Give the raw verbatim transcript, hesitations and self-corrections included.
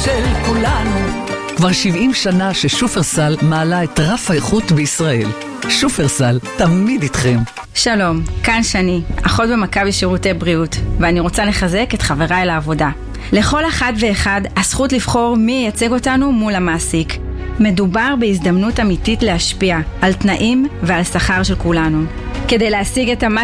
של כולנו. כבר שבעים שנה ששופרסל מעלה את רף האיכות בישראל. שופרסל, תמיד איתכם. שלום, כאן שני, אחות במכבי שירותי בריאות, ואני רוצה לחזק את חבריי לעבודה. לכל אחד ואחד הזכות לבחור מי ייצג אותנו מול המעסיק. מדובר בהזדמנות אמיתית להשפיע על תנאים ועל שכר של כולנו. כדי להשיג את המקסימום